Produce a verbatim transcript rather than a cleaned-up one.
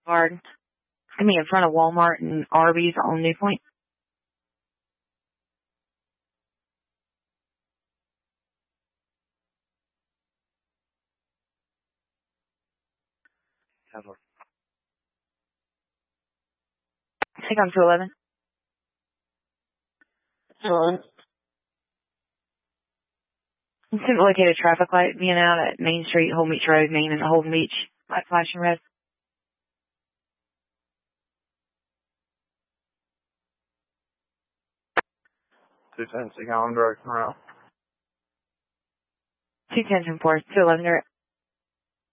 Boulevard. I mean, in front of Walmart and Arby's on New Point. Take on two eleven. Hello. I'm simply locate a traffic light being out at Main Street, Holden Beach Road, Main, and Holden Beach. Light flashing red. two ten, Seagown, direction around. two ten from four, two eleven direct.